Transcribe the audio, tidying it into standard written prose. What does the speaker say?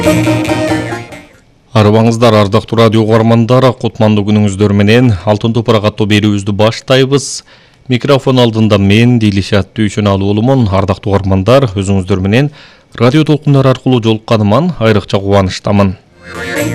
Арыбаңыздар, ардактуу радио угармандар, кутмандуу күнүңүздөр менен Алтын топурак аттуу берүүбүздү баштайбыз. Микрофон алдында мен Дилишат Түйшөналы уулумун. Ардактуу угармандар, өзүңүздөр менен радио толкундар аркылуу жолукканыман айрыкча кубанычтамын.